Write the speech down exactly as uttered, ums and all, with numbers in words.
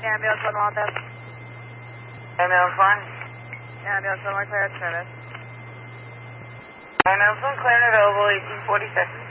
Ambulance one Waltham. Ambulance one. Ambulance one more clear at service. Ambulance one clear and available, eighteen forty-six.